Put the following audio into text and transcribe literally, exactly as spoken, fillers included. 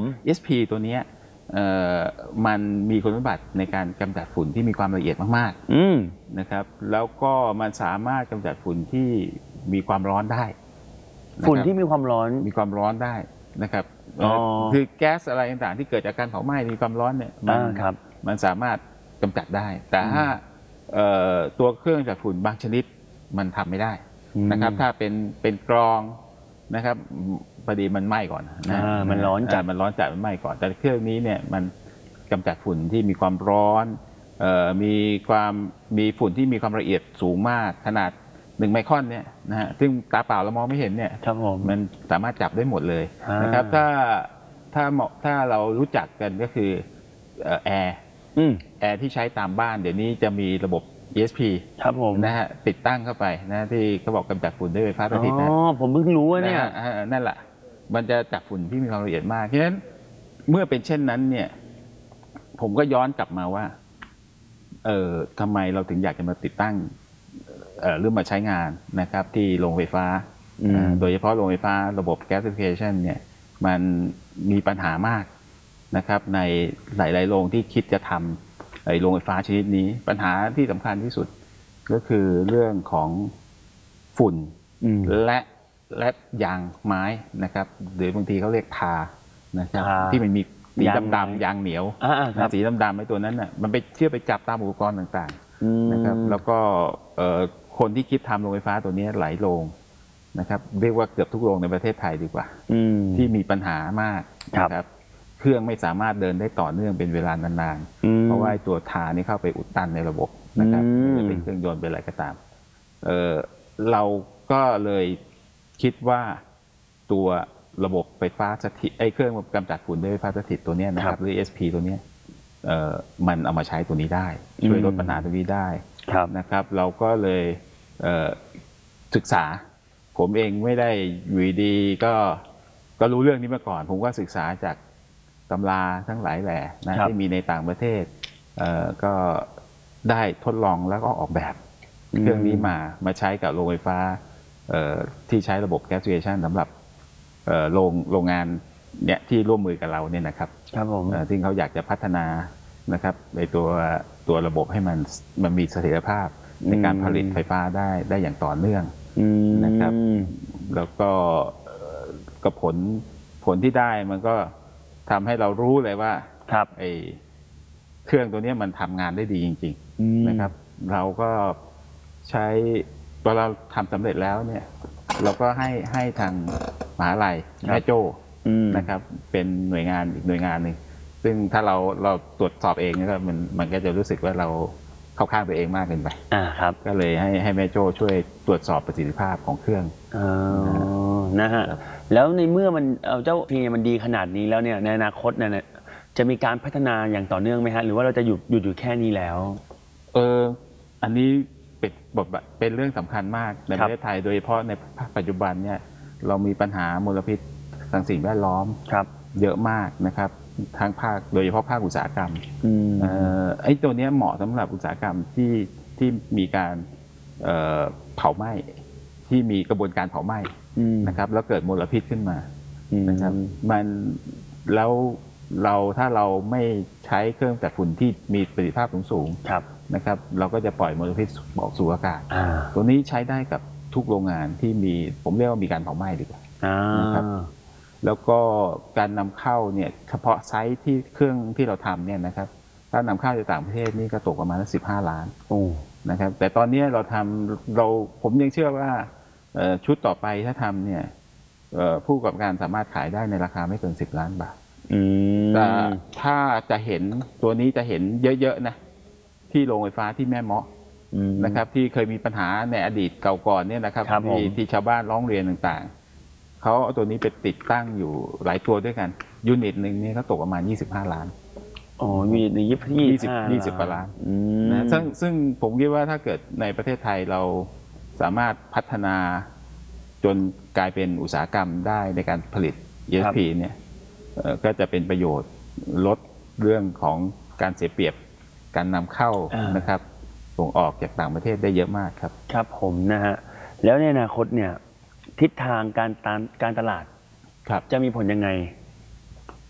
เอส พี ตัวนี้มันมีคุณสมบัติในการกำจัดฝุ่นที่มีความละเอียดมากๆนะครับแล้วก็มันสามารถกำจัดฝุ่นที่มีความร้อนได้ฝุ่นที่มีความร้อนมีความร้อนได้นะครับคือแก๊สอะไรต่างๆที่เกิดจากการเผาไหม้มีความร้อนเนี่ยมันมันสามารถกำจัดได้แต่ถ้าตัวเครื่องจัดฝุ่นบางชนิดมันทำไม่ได้นะครับถ้าเป็นเป็นกรองนะครับพอดีมันไหม้ก่อนนะมันร้อนจัดมันร้อนจัดมันไหม้ก่อนแต่เครื่องนี้เนี่ยมันกำจัดฝุ่นที่มีความร้อนมีความมีฝุ่นที่มีความละเอียดสูงมากขนาดหนึ่งไมครอนเนี่ยนะฮะซึ่งตาเปล่าเรามองไม่เห็นเนี่ยมันสามารถจับได้หมดเลยนะครับถ้าถ้าถ้าเรารู้จักกันก็คือแอร์แอร์ที่ใช้ตามบ้านเดี๋ยวนี้จะมีระบบ อี เอส พีครับผมนะฮะติดตั้งเข้าไปนะที่เขาบอกกำจัดฝุ่นด้วยไฟฟ้าประสิทธิ์นะอ๋อผมเพิ่งรู้ว่าเนี่ยนั่นแหละมันจะจับฝุ่นที่มีความละเอียดมากเพราะฉะนั้นเมื่อเป็นเช่นนั้นเนี่ยผมก็ย้อนกลับมาว่าเออทำไมเราถึงอยากจะมาติดตั้งเอ่อหรือมาใช้งานนะครับที่โรงไฟฟ้าโดยเฉพาะโรงไฟฟ้าระบบ gasification เนี่ยมันมีปัญหามากนะครับในหลายๆโรงที่คิดจะทำไอ้โรงไฟฟ้าชนิดนี้ปัญหาที่สำคัญที่สุดก็คือเรื่องของฝุ่นและและยางไม้นะครับหรือบางทีเขาเรียกทานะครับที่มันมีสีดำๆยางเหนียวสีดำๆไอ้ตัวนั้นน่ะมันไปเชื่อไปจับตามอุปกรณ์ต่างๆนะครับแล้วก็คนที่คิดทำโรงไฟฟ้าตัวนี้หลายโรงนะครับเรียกว่าเกือบทุกโรงในประเทศไทยดีกว่าที่มีปัญหามากนะครับเครื่องไม่สามารถเดินได้ต่อเนื่องเป็นเวลานานๆเพราะว่าตัวทานี่เข้าไปอุดตันในระบบนะครับจะเป็นเครื่องยนต์เป็นอะไรก็ตามเออเราก็เลยคิดว่าตัวระบบไฟฟ้าสถิตไอ้เครื่องกำจัดฝุ่นด้วยไฟฟ้าสถิตตัวนี้นะครับหรือ เอส พี ตัวนี้เอ่อมันเอามาใช้ตัวนี้ได้ช่วยลดปัญหาตรงนี้ได้นะครับเราก็เลยเอ่อศึกษาผมเองไม่ได้อยู่ดีก็ก็รู้เรื่องนี้มาก่อนผมก็ศึกษาจากตำราทั้งหลายแหล่นะที่มีในต่างประเทศเอ่อก็ได้ทดลองแล้วก็ออกแบบเครื่องนี้มามาใช้กับโรงไฟฟ้าที่ใช้ระบบ gasification สำหรับโรงโรงงานเนี่ยที่ร่วมมือกับเราเนี่ยนะครับครับผมซึ่งเขาอยากจะพัฒนานะครับในตัวตัวระบบให้มันมันมีเสถียรภาพในการผลิตไฟฟ้าได้ได้อย่างต่อเนื่องนะครับแล้วก็กับผลผลที่ได้มันก็ทำให้เรารู้เลยว่าไอ้เครื่องตัวนี้มันทำงานได้ดีจริงๆนะครับเราก็ใช้พอเราทำสำเร็จแล้วเนี่ยเราก็ให้ให้ทางมหาลัยแม่โจ้นะครับเป็นหน่วยงานอีกหน่วยงานหนึ่งซึ่งถ้าเราเราตรวจสอบเองนะครับมันมันก็จะรู้สึกว่าเราเข้าข้างตัวเองมากเกินไปอ่าครับก็เลยให้ให้แม่โจ้ช่วยตรวจสอบประสิทธิภาพของเครื่องอ๋อนะฮะแล้วในเมื่อมันเอาเจ้าพีมันดีขนาดนี้แล้วเนี่ยในอนาคตเนี่ยจะมีการพัฒนาอย่างต่อเนื่องไหมฮะหรือว่าเราจะหยุดหยุดอยู่แค่นี้แล้วเอออันนี้เป็นบทเป็นเรื่องสำคัญมากในประเทศไทยโดยเฉพาะในปัจจุบันเนี่ยเรามีปัญหามลพิษทางสิ่งแวดล้อมเยอะมากนะครับทางภาคโดยเฉพาะภาคอุตสาหกรรมไอ้ตัวนี้เหมาะสำหรับอุตสาหกรรมที่ที่มีการเผาไหม้ที่มีกระบวนการเผาไหม้นะครับแล้วเกิดมลพิษขึ้นมานะครับมันแล้วเราถ้าเราไม่ใช้เครื่องจัดฝุ่นที่มีประสิทธิภาพสูงๆนะครับเราก็จะปล่อยมลพิษออกสู่อากาศตัวนี้ใช้ได้กับทุกโรงงานที่มีผมเรียกว่ามีการเผาไหม้ดีกว่านะครับแล้วก็การนำเข้าเนี่ยเฉพาะไซส์ที่เครื่องที่เราทำเนี่ยนะครับถ้านำเข้าจากต่างประเทศนี่ก็ตกประมาณสิบห้าล้านนะครับแต่ตอนนี้เราทำเราผมยังเชื่อว่าชุดต่อไปถ้าทำเนี่ยผู้ประกอบการสามารถขายได้ในราคาไม่เกินสิบล้านบาทแต่ถ้าจะเห็นตัวนี้จะเห็นเยอะๆนะที่โรงไฟฟ้าที่แม่เมาะนะครับที่เคยมีปัญหาในอดีตเก่าก่อนเนี่ยนะครับที่ที่ชาวบ้านร้องเรียนต่างๆเขาเอาตัวนี้ไปติดตั้งอยู่หลายตัวด้วยกันยูนิตหนึ่งนี่ก็ตกประมาณยี่สิบห้าล้านอ๋อมีในยี่สิบยี่สิบยี่สิบกว่าล้านนะซึ่งซึ่งผมคิดว่าถ้าเกิดในประเทศไทยเราสามารถพัฒนาจนกลายเป็นอุตสาหกรรมได้ในการผลิต อี เอส พี เนี่ยก็จะเป็นประโยชน์ลดเรื่องของการเสียเปรียบการนำเข้านะครับส่งออกจากต่างประเทศได้เยอะมากครับครับผมนะฮะแล้วในอนาคตเนี่ยทิศทางการการตลาดจะมีผลยังไง